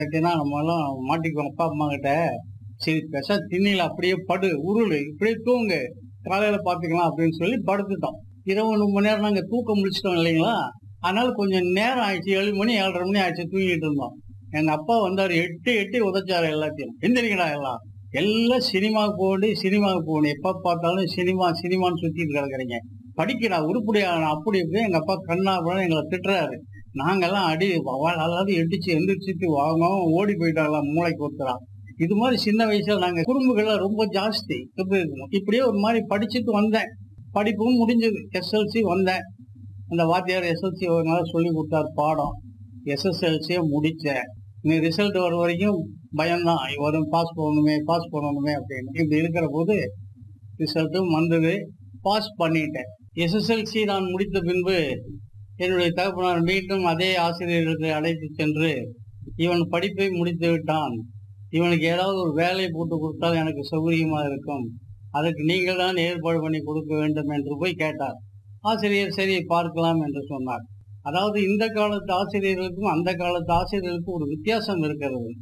கேட்டீங்கன்னா நம்ம எல்லாம் மாட்டிக்குவோம் அப்பா அம்மா கிட்ட. சரி பெசா திண்ணில அப்படியே படு உருளு இப்படியே தூங்கு, காலையில பாத்துக்கலாம் அப்படின்னு சொல்லி படுத்துட்டோம். 20 மணி நேரம் நாங்க தூக்கம் முடிச்சிட்டோம் இல்லைங்களா. அதனால கொஞ்சம் நேரம் ஆயிடுச்சு, 7 மணி 7:30 மணி ஆயிடுச்சு, தூங்கிட்டு இருந்தோம். எங்க அப்பா வந்தாரு, எட்டி எட்டி உதைச்சாரு எல்லாத்தையும். எந்திரிங்கடா எல்லாம், எல்லாம் சினிமாவுக்கு போகணும், சினிமாவுக்கு போகணும், எப்ப பார்த்தாலும் சினிமா சினிமான்னு சுத்திட்டு கிடக்குறீங்க, படிக்கிறா உருப்படியா அப்படி இப்படி எங்க அப்பா கண்ணாபுரம் எங்களை திட்டுறாரு. நாங்கெல்லாம் அடி அதாவது எடிச்சு எந்திரிச்சிட்டு வாங்க ஓடி போயிட்டாங்களாம் மூளைக்கு ஒருத்தரா. இது மாதிரி சின்ன வயசுல நாங்க குறும்புகள்ல ரொம்ப ஜாஸ்தி எப்படி இருக்கணும். இப்படியே ஒரு மாதிரி படிச்சுட்டு வந்தேன். படிப்பும் முடிஞ்சது, எஸ்எல்சி வந்தேன். அந்த வாத்தியார் எஸ்எல்சி ஒரு நாள் சொல்லி கொடுத்தார் பாடம். எஸ்எஸ்எல்சியை முடிச்சேன். நீ ரிசல்ட் வர வரைக்கும் பயம்தான், வரும் பாஸ் பண்ணணுமே அப்படின்னு. இப்படி இருக்கிற போது ரிசல்ட்டும் வந்தது, பாஸ் பண்ணிட்டேன். எஸ்எஸ்எல்சி நான் முடித்த பின்பு என்னுடைய தகப்பனார் மீண்டும் அதே ஆசிரியர்களுக்கு அழைத்து சென்று, இவன் படிப்பை முடித்து விட்டான், இவனுக்கு ஏதாவது ஒரு வேலையை போட்டு கொடுத்தால் எனக்கு சௌகரியமா இருக்கும், அதற்கு நீங்கள் தான் ஏற்பாடு பண்ணி கொடுக்க வேண்டும் என்று போய் கேட்டார். ஆசிரியர் சரி பார்க்கலாம் என்று சொன்னார். அதாவது இந்த காலத்து ஆசிரியர்களுக்கும் அந்த காலத்து ஆசிரியர்களுக்கும் ஒரு வித்தியாசம் இருக்கிறது.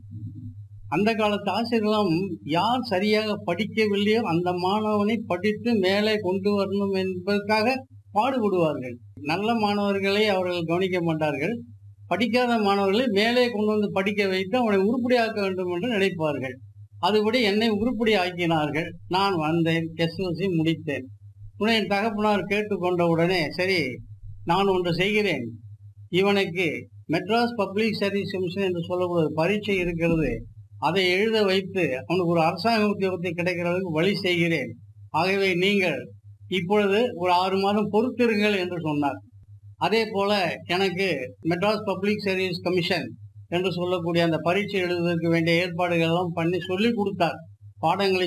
அந்த காலத்து ஆசிரியர்களும் யார் சரியாக படிக்கவில்லையோ அந்த மாணவனை படித்து மேலே கொண்டு வரணும் என்பதற்காக பாடுபடுவார்கள். நல்ல மாணவர்களை அவர்கள் கவனிக்க மாட்டார்கள். படிக்காத மாணவர்களை மேலே கொண்டு வந்து படிக்க வைத்து அவனை உருப்படியாக்க வேண்டும் என்று நினைப்பார்கள். அதுபடி என்னை உருப்படி ஆக்கினார்கள். நான் வந்தேன், எஸ்எல்சி முடித்தேன். உடனே என் தகப்பனார் கேட்டுக்கொண்ட உடனே சரி நான் ஒன்று செய்கிறேன், இவனுக்கு மெட்ராஸ் பப்ளிக் சர்வீஸ் கமிஷன் என்று சொல்லக்கூடிய பரீட்சை இருக்கிறது, அதை எழுத வைத்து அவனுக்கு ஒரு அரசாங்க உத்தியோகத்தை கிடைக்கிறதுக்கு வழி செய்கிறேன். ஆகவே நீங்கள் இப்பொழுது ஒரு 6 மாதம் பொறுத்திருங்கள் என்று சொன்னார். அதே போல எனக்கு மெட்ராஸ் பப்ளிக் சர்வீஸ் கமிஷன் என்று சொல்லக்கூடிய அந்த பரீட்சை எழுதுவதற்கு வேண்டிய ஏற்பாடுகள் எல்லாம் பண்ணி சொல்லி கொடுத்தார். பாடங்களை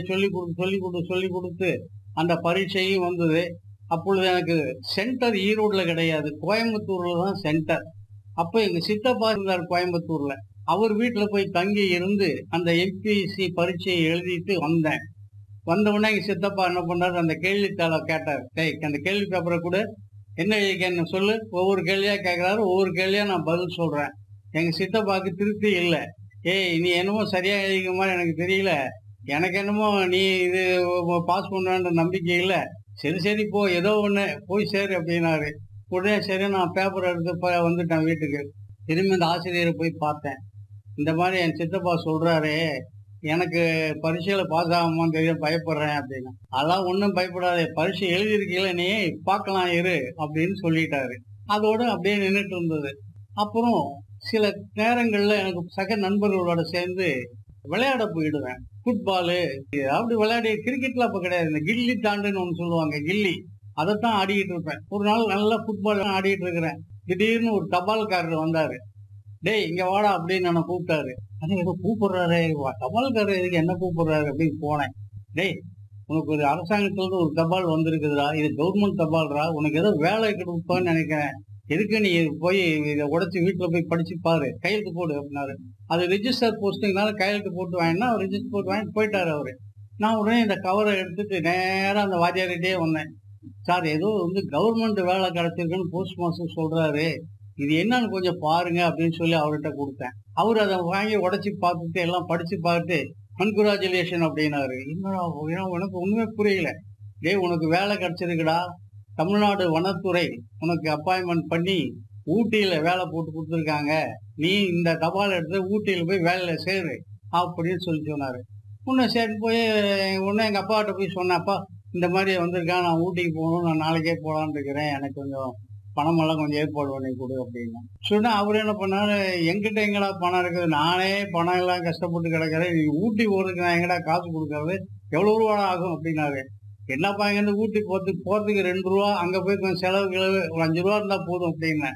சொல்லி கொடுத்து அந்த பரீட்சையும் வந்தது. அப்பொழுது எனக்கு சென்டர் ஈரோடுல கிடையாது, கோயம்புத்தூர்ல தான் சென்டர். அப்ப எங்க சித்தப்பா இருந்தார் கோயம்புத்தூர்ல. அவர் வீட்டுல போய் தங்கி இருந்து அந்த எம்பிசி பரீட்சையை எழுதிட்டு வந்தேன். வந்த உடனே எங்க சித்தப்பா என்ன பண்ணாரு, அந்த கேள்வித்தாளை கேட்டார். அந்த கேள்வி பேப்பரை கூட என்ன எழுதிக்கன்னு சொல்லு, ஒவ்வொரு கேள்வியா கேட்கிறாரு. ஒவ்வொரு கேள்வியா நான் பதில் சொல்றேன். எங்க சித்தப்பாக்கு திருப்தி இல்லை. ஏய் நீ என்னமோ சரியா எழுதிக்க மாதிரி எனக்கு தெரியல, எனக்கு என்னமோ நீ இது பாஸ் பண்ணுவேன்ற நம்பிக்கை இல்லை, சரி போ ஏதோ ஒண்ணு போய் சேரு அப்படின்னாரு. உடனே சரி நான் பேப்பர் எடுத்து வந்துட்டேன் வீட்டுக்கு. திரும்பி அந்த ஆசிரியரை போய் பார்த்தேன். இந்த மாதிரி என் சித்தப்பா சொல்றாரு, எனக்கு பரீட்சையில பாஸ் ஆகுமான்னு தெரியும், பயப்படுறேன் அப்படின்னு. அதான் ஒன்றும் பயப்படாதே, பரீட்சை எழுதியிருக்கீங்கள நீ பார்க்கலாம் இரு அப்படின்னு சொல்லிட்டாரு. அதோட அப்படியே நின்றுட்டு இருந்தது. அப்புறம் சில நேரங்கள்ல எனக்கு சக நண்பர்களோட சேர்ந்து விளையாட போயிடுவேன். ஃபுட்பாலு அப்படி விளையாடி, கிரிக்கெட்ல அப்ப கிடையாது, இந்த கில்லி தாண்டுன்னு ஒன்று சொல்லுவாங்க, கில்லி, அதைத்தான் ஆடிக்கிட்டு இருப்பேன். ஒரு நாள் நல்லா ஃபுட்பால் ஆடிட்டு இருக்கிறேன். திடீர்னு ஒரு தபால்காரர் வந்தாரு. டேய் இங்க வாடா அப்படின்னு என்ன கூப்பிட்டாரு. அது ஏதோ கூப்பிடுறாரு, தபால்காரர் எதுக்கு என்ன கூப்பிடுறாரு அப்படின்னு போனேன். டேய் உனக்கு ஒரு அரசாங்கத்துல இருந்து ஒரு தபால் வந்திருக்குதுடா, இது கவர்மெண்ட் தபால்ரா, உனக்கு ஏதோ வேலை கொடுப்பான்னு நினைக்கிறேன், எதுக்கு நீ போய் இதை உடைச்சு வீட்டுல போய் படிச்சு பாரு, கையெழுத்து போடு அப்படின்னாரு. அது ரிஜிஸ்டர் போஸ்டிங்னால கையெழுத்து போட்டு வாங்கினா அவர் ரிஜிஸ்டர் போட்டு வாங்கி போயிட்டாரு அவரு. நான் உடனே இந்த கவரை எடுத்துட்டு நேரா அந்த வாத்தியார்கிட்டே வந்தேன். சார் ஏதோ கவர்மெண்ட் வேலை கிடைச்சிருக்குன்னு போஸ்ட் மாஸ்டர் சொல்றாரு, இது என்னன்னு கொஞ்சம் பாருங்க அப்படின்னு சொல்லி அவர்கிட்ட கொடுத்தேன். அவர் அதை வாங்கி உடைச்சு பார்த்துட்டு எல்லாம் படிச்சு பார்த்துட்டு கன்கிராச்சுலேஷன் அப்படின்னாரு. என்னடா உனக்கு ஒண்ணுமே புரியல. டேய் உனக்கு வேலை கிடைச்சிருக்குடா, தமிழ்நாடு வனத்துறை உனக்கு அப்பாயின்மெண்ட் பண்ணி ஊட்டியில வேலை போட்டு கொடுத்துருக்காங்க, நீ இந்த தபால் எடுத்து ஊட்டியில போய் வேலையில சேரு அப்படின்னு சொல்லி சொன்னாரு. உன்னை சரி போய் உடனே எங்க அப்பாட்ட போய் சொன்னேன், அப்பா இந்த மாதிரி வந்திருக்கான், நான் ஊட்டிக்கு போகணும், நான் நாளைக்கே போகலான்னு இருக்கிறேன், எனக்கு கொஞ்சம் பணமெல்லாம் கொஞ்சம் ஏற்பாடு பண்ணி கொடு அப்படின்னு சொன்னா, அவர் என்ன பண்ணாரு, எங்கிட்ட எங்கடா பணம் இருக்குது, நானே பணம் எல்லாம் கஷ்டப்பட்டு கிடக்கிறேன், நீ ஊட்டி போறதுக்கு நான் எங்கடா காசு கொடுக்கறது, எவ்வளவு ரூபா ஆகும் அப்படின்னாரு. என்னப்பா இங்க ஊட்டி போறதுக்கு 2 ரூபா, அங்க போய் கொஞ்சம் செலவு ஒரு 5 ரூபா இருந்தா போதும் அப்படின்னேன்.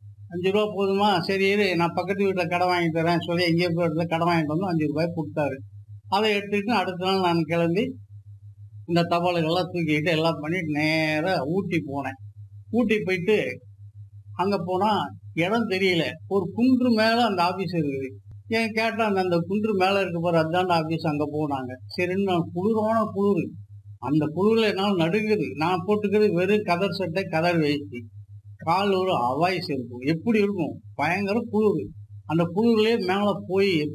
5 ரூபா போதுமா, சரி இரு நான் பக்கத்து வீட்டுல கடை வாங்கி தரேன் சொல்லி எங்கேயோ போய் இடத்துல கடை வாங்கிட்டு வந்து 5 ரூபாய் கொடுத்தாரு. அதை எடுத்துக்கிட்டு அடுத்த நாள் நான் கிளம்பி இந்த தபால்கள்லாம் தூக்கிட்டு எல்லாம் பண்ணிட்டு நேரா ஊட்டி போனேன். ஊட்டி போயிட்டு அங்க போனா இடம் தெரியல, ஒரு குன்று மேல அந்த ஆபீஸ் இருக்குது. ஏன் கேட்டா அந்த குன்று மேல இருக்க போற அதாண்ட ஆபீஸ், அங்க போனாங்க. சரின்னு நான் குளிரான குளிர், அந்த குளிர்ல என்னால் நடுங்குது. நான் போட்டுக்கிறது வெறும் கதர் சட்டை கதர் வேஷ்டி, கால் ஒரு அவாய் செருப்பு, எப்படி இருக்கும் பயங்கர குளிர். அந்த குளிர்லயே மேல போய்